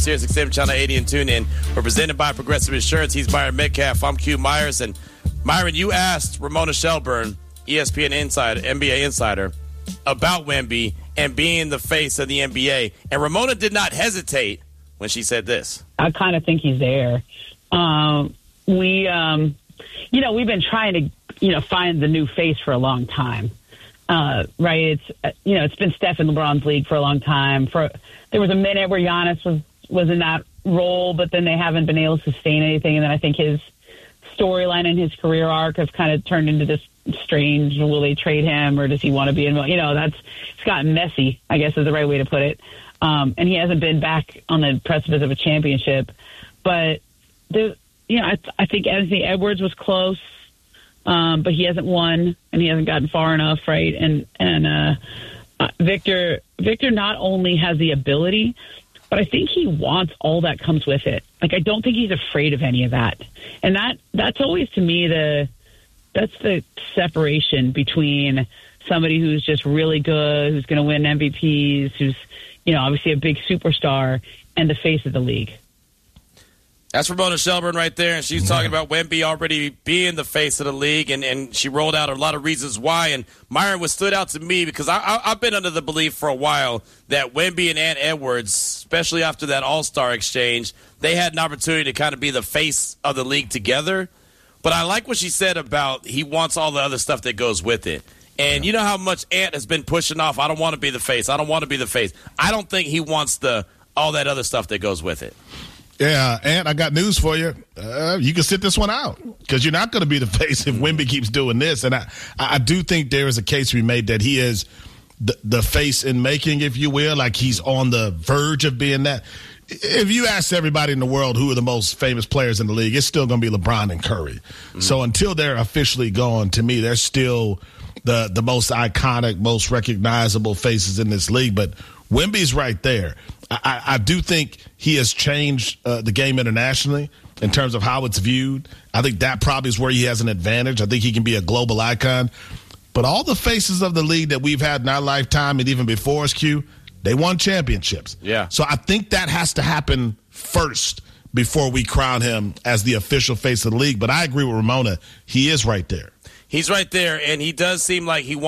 Sirius XM Channel 80 and tune in. We're presented by Progressive Insurance. He's Byron Metcalf. I'm Q Myers. And Myron, you asked Ramona Shelburne, ESPN Insider, NBA Insider, about Wemby and being the face of the NBA. And Ramona did not hesitate when she said this. I kind of think he's there. We've been trying to, find the new face for a long time. Right? It's been Steph in LeBron's league for a long time. There was a minute where Giannis was in that role, but then they haven't been able to sustain anything. And then I think his storyline and his career arc have kind of turned into this strange, will they trade him or does he want to be involved? It's gotten messy, I guess is the right way to put it. And he hasn't been back on the precipice of a championship. But, I think Anthony Edwards was close, but he hasn't won and he hasn't gotten far enough, right? And Victor not only has the ability, but I think he wants all that comes with it. Like, I don't think he's afraid of any of that. And that's always, to me, that's the separation between somebody who's just really good, who's going to win MVPs, who's, obviously a big superstar, and the face of the league. That's Ramona Shelburne right there, and she's talking about Wemby already being the face of the league, and she rolled out a lot of reasons why. And Myron, what stood out to me, because I've been under the belief for a while that Wemby and Ant Edwards, especially after that All-Star exchange, they had an opportunity to kind of be the face of the league together. But I like what she said about he wants all the other stuff that goes with it. And you know how much Ant has been pushing off, I don't want to be the face, I don't want to be the face. I don't think he wants all that other stuff that goes with it. Yeah, Ant, I got news for you. You can sit this one out because you're not going to be the face if Wemby keeps doing this. And I do think there is a case to be made that he is the face in making, if you will, like he's on the verge of being that. If you ask everybody in the world who are the most famous players in the league, it's still going to be LeBron and Curry. Mm-hmm. So until they're officially gone, to me, they're still the most iconic, most recognizable faces in this league. But Wemby's right there. I do think he has changed the game internationally in terms of how it's viewed. I think that probably is where he has an advantage. I think he can be a global icon. But all the faces of the league that we've had in our lifetime and even before us, Q, they won championships. Yeah. So I think that has to happen first before we crown him as the official face of the league. But I agree with Ramona. He is right there. He's right there, and he does seem like he wants